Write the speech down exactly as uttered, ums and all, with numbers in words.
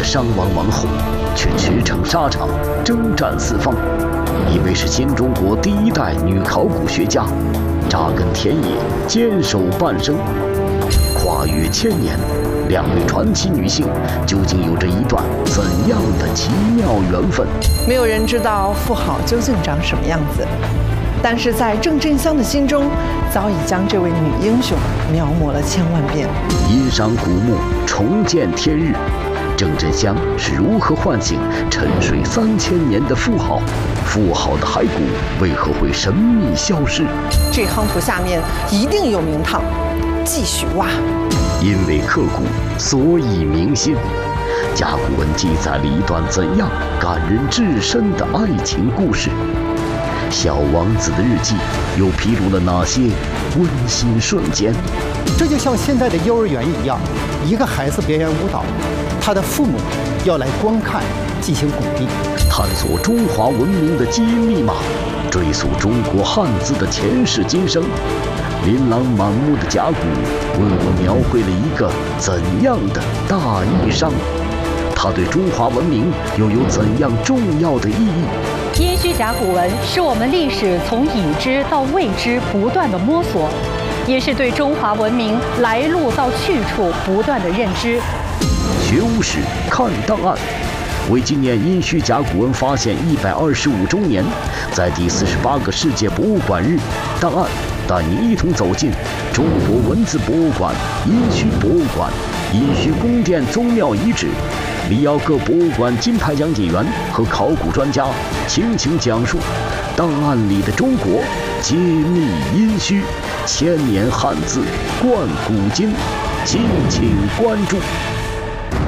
伤亡亡后，却驰骋沙场，征战四方，以为是新中国第一代女考古学家，扎根田野，坚守半生。跨越千年，两位传奇女性究竟有着一段怎样的奇妙缘分？ 没有人知道妇好究竟长什么样子，但是在郑振香的心中，早已将这位女英雄描摹了千万遍。 殷商古墓重见天日，郑振香是如何唤醒沉睡三千年的妇好？妇好的骸骨为何会神秘消失？ 这夯土下面一定有名堂，继续挖。 因为刻骨，所以铭心。甲骨文记载了一段怎样感人至深的爱情故事？小王子的日记又披露了哪些温馨瞬间？ 这就像现在的幼儿园一样，一个孩子表演舞蹈，他的父母要来观看，进行鼓励。 探索中华文明的基因密码，追溯中国汉字的前世今生。琳琅满目的甲骨为我描绘了一个怎样的大义上？它对中华文明又有怎样重要的意义？ 殷墟甲骨文是我们历史从已知到未知不断的摸索，也是对中华文明来路到去处不断的认知。 学无史，看档案。为纪念殷墟甲骨文发现一百二十五周年，在第四十八个世界博物馆日，档案带你一同走进中国文字博物馆、殷墟博物馆、殷墟宫殿宗庙遗址，里邀各博物馆金牌讲解员和考古专家倾情讲述档案里的中国，揭秘殷墟，千年汉字贯古今，敬请关注。